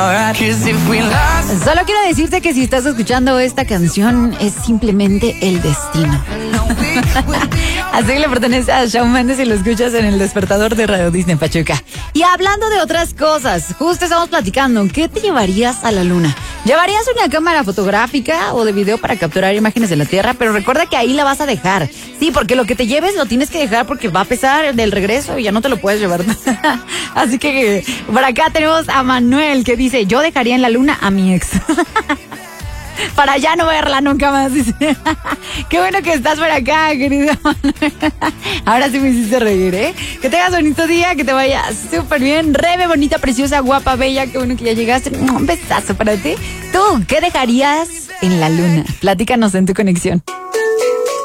Solo quiero decirte que si estás escuchando esta canción es simplemente el destino. Así que le pertenece a Shawn Mendes y lo escuchas en el despertador de Radio Disney Pachuca. Y hablando de otras cosas, justo estamos platicando, ¿qué te llevarías a la luna? ¿Llevarías una cámara fotográfica o de video para capturar imágenes de la Tierra? Pero recuerda que ahí la vas a dejar. Sí, porque lo que te lleves lo tienes que dejar porque va a pesar del regreso y ya no te lo puedes llevar. Así que por acá tenemos a Manuel que dice, yo dejaría en la luna a mi ex. Para ya no verla nunca más, dice. Qué bueno que estás por acá, querido Manuel. Ahora sí me hiciste reír, ¿eh? Que tengas bonito día, que te vaya súper bien. Rebe, bonita, preciosa, guapa, bella. Qué bueno que ya llegaste. Un besazo para ti. ¿Tú qué dejarías en la luna? Platícanos en tu conexión.